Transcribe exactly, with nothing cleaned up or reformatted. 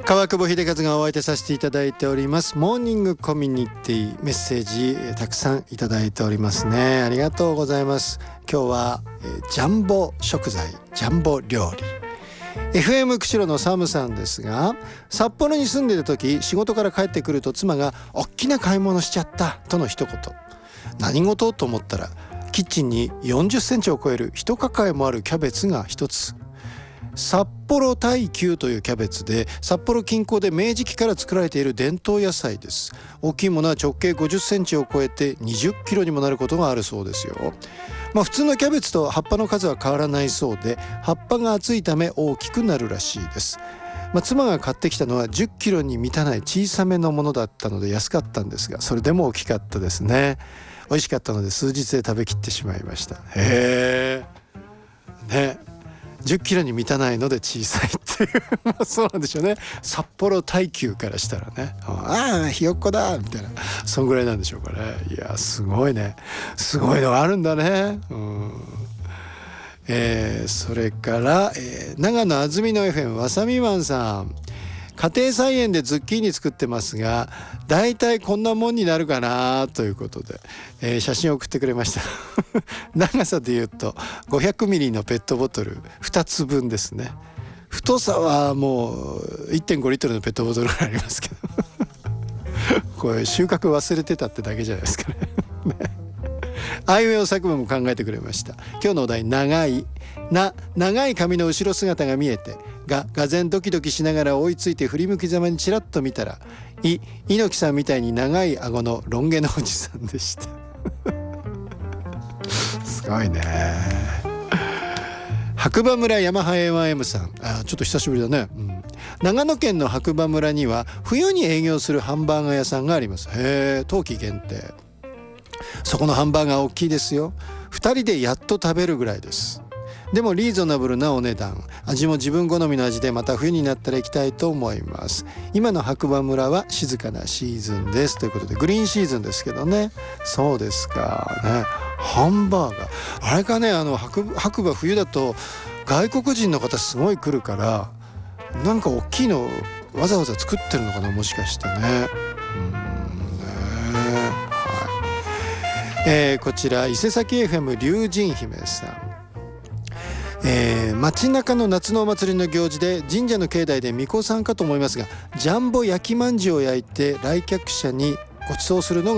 川久保秀和がお相手させていただいておりますモーニングコミュニティ、メッセージたくさんいただいておりますね。ありがとうございます。今日はジャンボ食材、ジャンボ料理。 エフエム 釧路のサムさんですが、札幌に住んでいる時、仕事から帰ってくると妻が大きな買い物しちゃったとの一言。何事と思ったら、キッチンによんじゅっセンチを超える一抱えもあるキャベツが一つ。札幌大球というキャベツで、札幌近郊で明治期から作られている伝統野菜です。大きいものは直径ごじゅっセンチを超えてにじゅっキロにもなることがあるそうですよ。まあ、普通のキャベツと葉っぱの数は変わらないそうで、葉っぱが厚いため大きくなるらしいです。まあ、妻が買ってきたのはじゅっキロに満たない小さめのものだったので安かったんですが、それでも大きかったですね。美味しかったので数日で食べきってしまいました。へーね、じゅっキロに満たないので小さいっていうまあそうなんでしょうね。札幌大球からしたらね、ああひよっこだみたいな、そんぐらいなんでしょうかね。いやすごいね、すごいのがあるんだね。うん、えー、それから、えー、長野あずみの エフエム わさみマンさん、家庭菜園でズッキーニ作ってますが、だいたいこんなもんになるかなということで、えー、写真を送ってくれました長さでいうとごひゃくミリのペットボトルふたつぶんですね。太さはもう いってんごリットルのペットボトルぐらいありますけどこれ収穫忘れてたってだけじゃないですかねあいうえお作文も考えてくれました。今日のお題、長いな、長い髪の後ろ姿が見えて、が、がぜんドキドキしながら追いついて振り向きざまにチラッと見たら、い、猪木さんみたいに長い顎のロン毛のおじさんでしたすごいね。白馬村ヤマハ エーワンエム さん、あ、ちょっと久しぶりだね、うん、長野県の白馬村には冬に営業するハンバーガー屋さんがあります。へえ、冬季限定。そこのハンバーガー大きいですよ。ふたりでやっと食べるぐらいです。でもリーズナブルなお値段、味も自分好みの味で、また冬になったら行きたいと思います。今の白馬村は静かなシーズンですということで、グリーンシーズンですけどね。そうですかね。ハンバーガー、あれかね、あの 白, 白馬冬だと外国人の方すごい来るから、なんか大きいのわざわざ作ってるのかな、もしかしてね。うーんね、えー、こちら伊勢崎 エフエム 龍神姫さん、えー、街中の夏のお祭りの行事で、神社の境内で巫女さんかと思いますが、ジャンボ焼きまんじゅうを焼いて来客者にご馳走するのが